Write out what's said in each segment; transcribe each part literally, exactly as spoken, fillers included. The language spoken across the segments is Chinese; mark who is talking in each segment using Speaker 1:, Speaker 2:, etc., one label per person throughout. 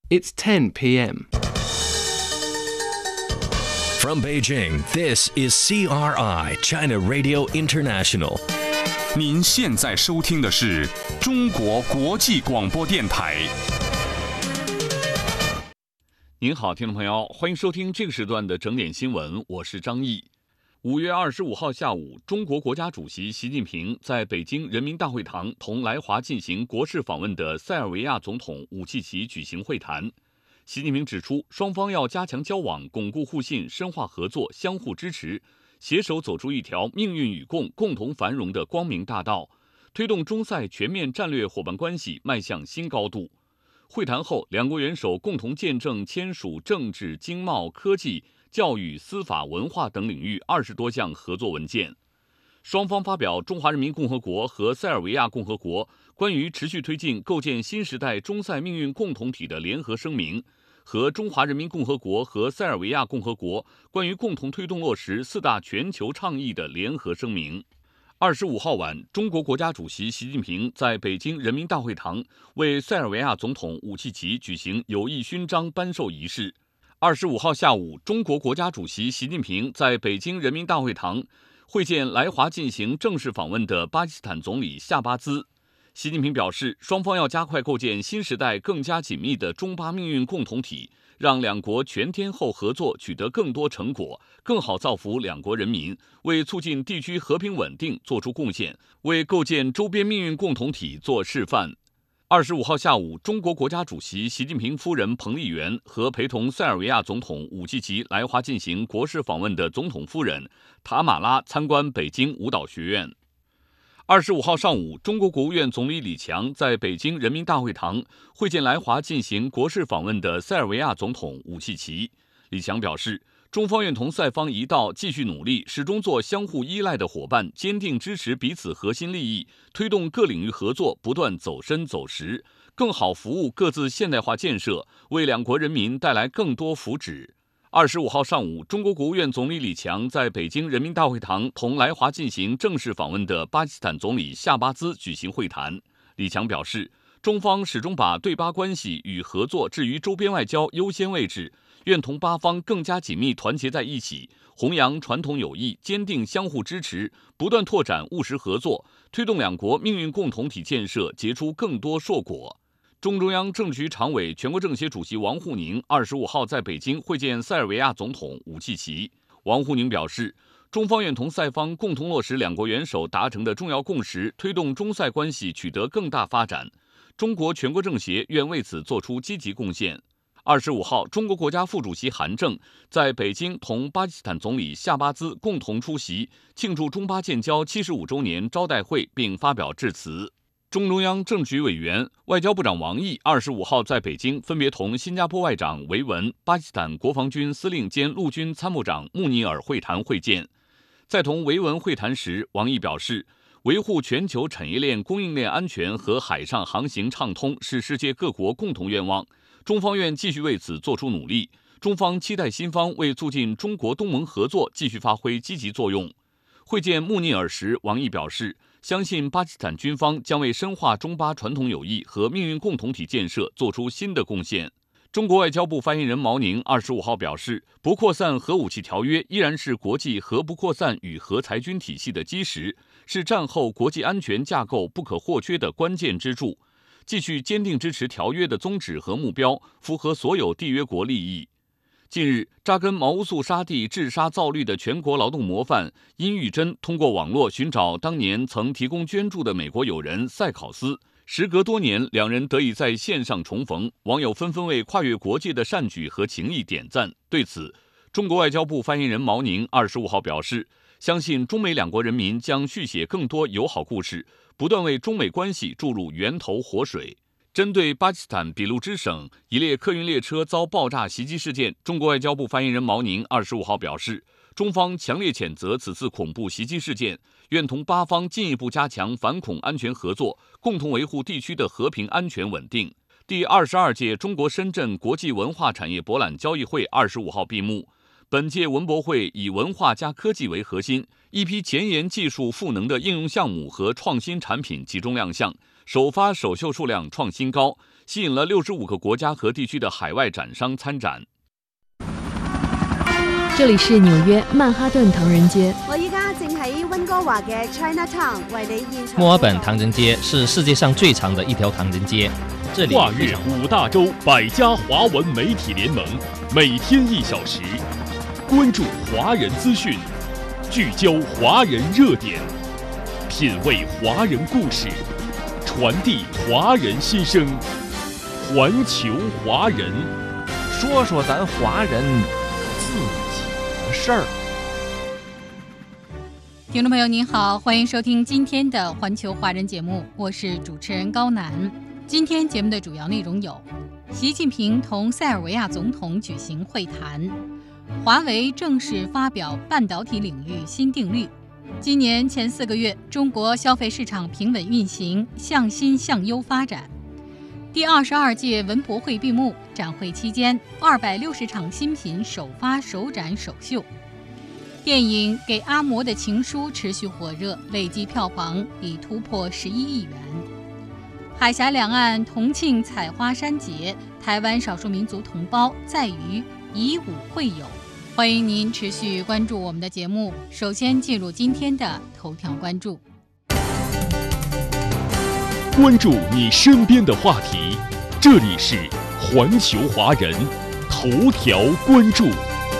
Speaker 1: It's ten p.m.
Speaker 2: From Beijing, this is C R I, China Radio International.
Speaker 3: 您现在收听的是中国国际广播电台。您好，听众朋友，欢迎收听这个时段的整点新闻，我是张毅。五月二十五号下午，中国国家主席习近平在北京人民大会堂同来华进行国事访问的塞尔维亚总统武契奇举行会谈。习近平指出，双方要加强交往，巩固互信，深化合作，相互支持，携手走出一条命运与共、共同繁荣的光明大道，推动中塞全面战略伙伴关系迈向新高度。会谈后，两国元首共同见证签署政治、经贸、科技、教育、司法、文化等领域二十多项合作文件。双方发表中华人民共和国和塞尔维亚共和国关于持续推进构建新时代中塞命运共同体的联合声明，和中华人民共和国和塞尔维亚共和国关于共同推动落实四大全球倡议的联合声明。二十五号晚，中国国家主席习近平在北京人民大会堂为塞尔维亚总统武契奇举行友谊勋章颁授仪式。二十五号下午，中国国家主席习近平在北京人民大会堂会见来华进行正式访问的巴基斯坦总理夏巴兹。习近平表示，双方要加快构建新时代更加紧密的中巴命运共同体，让两国全天候合作取得更多成果，更好造福两国人民，为促进地区和平稳定做出贡献，为构建周边命运共同体做示范。二十五号下午，中国国家主席习近平夫人彭丽媛和陪同塞尔维亚总统武契奇来华进行国事访问的总统夫人塔马拉参观北京舞蹈学院。二十五号上午，中国国务院总理李强在北京人民大会堂会见来华进行国事访问的塞尔维亚总统武契奇。李强表示，中方愿同塞方一道继续努力，始终做相互依赖的伙伴，坚定支持彼此核心利益，推动各领域合作不断走深走实，更好服务各自现代化建设，为两国人民带来更多福祉。二十五号上午，中国国务院总理李强在北京人民大会堂同来华进行正式访问的巴基斯坦总理夏巴兹举行会谈。李强表示，中方始终把对巴关系与合作置于周边外交优先位置，愿同巴方更加紧密团结在一起，弘扬传统友谊，坚定相互支持，不断拓展务实合作，推动两国命运共同体建设结出更多硕果。中中央政治局常委、全国政协主席王沪宁二十五号在北京会见塞尔维亚总统武契奇。王沪宁表示，中方愿同塞方共同落实两国元首达成的重要共识，推动中塞关系取得更大发展。中国全国政协愿为此作出积极贡献。二十五号，中国国家副主席韩正在北京同巴基斯坦总理夏巴兹共同出席庆祝中巴建交七十五周年招待会，并发表致辞。中中央政治局委员、外交部长王毅二十五号在北京分别同新加坡外长维文、巴基斯坦国防军司令兼陆军参谋长穆尼尔会谈会见。在同维文会谈时，王毅表示，维护全球产业链供应链安全和海上航行畅通是世界各国共同愿望，中方愿继续为此做出努力。中方期待新方为促进中国东盟合作继续发挥积极作用。会见穆尼尔时，王毅表示，相信巴基斯坦军方将为深化中巴传统友谊和命运共同体建设做出新的贡献。中国外交部发言人毛宁二十五号表示，不扩散核武器条约依然是国际核不扩散与核裁军体系的基石，是战后国际安全架构不可或缺的关键支柱。继续坚定支持条约的宗旨和目标，符合所有缔约国利益。近日，扎根毛乌素沙地治沙造绿的全国劳动模范殷玉珍通过网络寻找当年曾提供捐助的美国友人塞考斯。时隔多年，两人得以在线上重逢，网友纷纷为跨越国界的善举和情谊点赞。对此，中国外交部发言人毛宁二十五号表示，相信中美两国人民将续写更多友好故事，不断为中美关系注入源头活水。针对巴基斯坦俾路支省一列客运列车遭爆炸袭击事件，中国外交部发言人毛宁二十五号表示，中方强烈谴责此次恐怖袭击事件，愿同巴方进一步加强反恐安全合作，共同维护地区的和平安全稳定。第二十二届中国深圳国际文化产业博览交易会二十五号闭幕。本届文博会以文化加科技为核心，一批前沿技术赋能的应用项目和创新产品集中亮相， 首发首秀数量创新高，吸引了六十五个国家和地区的海外展商参展。
Speaker 1: 这里是纽約曼哈頓唐人街。
Speaker 4: 我依家正喺溫哥華嘅 Chinatown 為你現場。
Speaker 5: 墨爾本唐人街是世界上最長的一條唐人街，這裡
Speaker 3: 跨越五大洲百家華文媒體聯盟，每天一小時，關注華人資訊，聚焦華人熱點，品味華人故事，傳遞華人心聲，環球華人，
Speaker 5: 說說咱華人自己的事兒。
Speaker 6: 聽眾朋友您好，歡迎收聽今天的環球華人節目，我是主持人高楠。今天節目的主要內容有：習近平同塞爾維亞總統舉行會談，華為正式發表半導體領域新定律。今年前四個月，中國消費市場平穩運行，向新向優發展。第二十二屆文博會閉幕，展會期間，二百六十場新品首發、首展、首秀。電影《給阿嬤的情書》持續火熱，累計票房已突破十一億元。海峽兩岸同慶採花山節，台灣少數民族同胞在於以武會友。歡迎您持續關注我們的節目。首先進入今天的頭條關注。
Speaker 3: 關注你身邊的話題，這裡是環球華人頭條關注。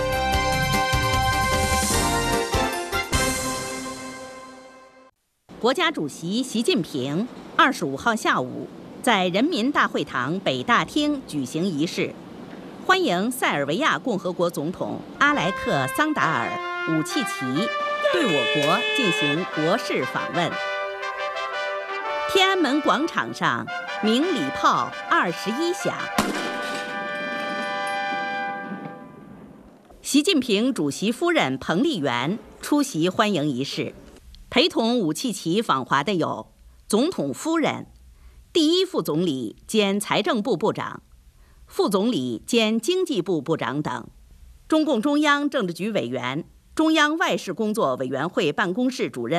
Speaker 7: 國家主席習近平二十五號下午在人民大會堂北大廳舉行儀式，歡迎塞爾維亞共和國總統阿萊克桑達爾·武契奇對我國進行國事訪問。天安門廣場上鳴禮炮二十一響。習近平主席夫人彭麗媛出席歡迎儀式。陪同武契奇訪華的有總統夫人、第一副總理兼財政部部長、副總理兼經濟部部長等。中共中央政治局委員、中央外事工作委員會辦公室主任